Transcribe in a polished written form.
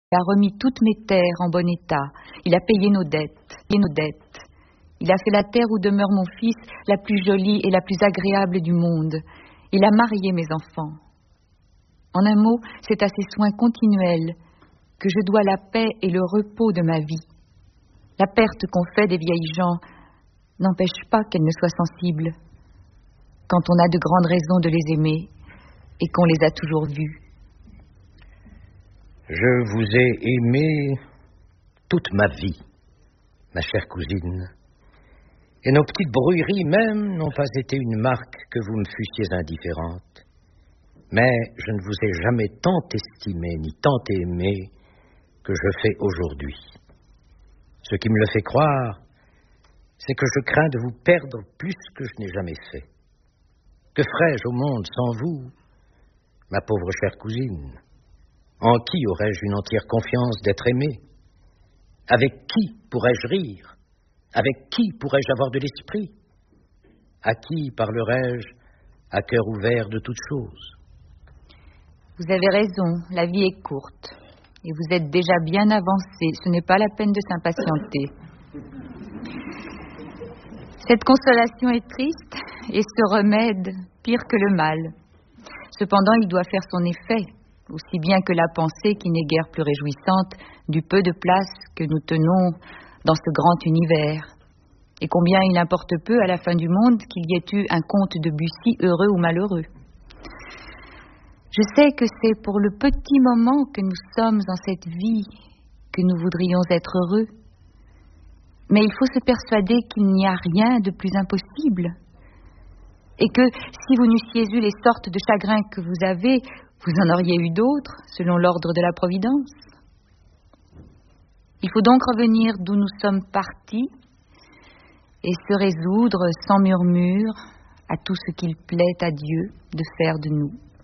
Il a remis toutes mes terres en bon état. Il a payé nos dettes. Il a fait la terre où demeure mon fils la plus jolie et la plus agréable du monde. Il a marié mes enfants. En un mot, c'est à ces soins continuels que je dois la paix et le repos de ma vie. La perte qu'on fait des vieilles gens n'empêche pas qu'elles ne soient sensibles quand on a de grandes raisons de les aimer et qu'on les a toujours vues. Je vous ai aimé toute ma vie, ma chère cousine, et nos petites brouilleries même n'ont pas été une marque que vous me fussiez indifférente. Mais je ne vous ai jamais tant estimé ni tant aimé que je fais aujourd'hui. Ce qui me le fait croire, c'est que je crains de vous perdre plus que je n'ai jamais fait. Que ferais-je au monde sans vous, ma pauvre chère cousine? En qui aurais-je une entière confiance d'être aimé? Avec qui pourrais-je rire? Avec qui pourrais-je avoir de l'esprit? À qui parlerais-je à cœur ouvert de toutes choses? Vous avez raison, la vie est courte. Et vous êtes déjà bien avancé, ce n'est pas la peine de s'impatienter. Cette consolation est triste et ce remède pire que le mal. Cependant, il doit faire son effet, aussi bien que la pensée qui n'est guère plus réjouissante du peu de place que nous tenons dans ce grand univers. Et combien il importe peu à la fin du monde qu'il y ait eu un comte de Bussy heureux ou malheureux. Je sais que c'est pour le petit moment que nous sommes dans cette vie que nous voudrions être heureux. Mais il faut se persuader qu'il n'y a rien de plus impossible. Et que si vous n'eussiez eu les sortes de chagrins que vous avez, vous en auriez eu d'autres, selon l'ordre de la Providence. Il faut donc revenir d'où nous sommes partis et se résoudre sans murmure à tout ce qu'il plaît à Dieu de faire de nous.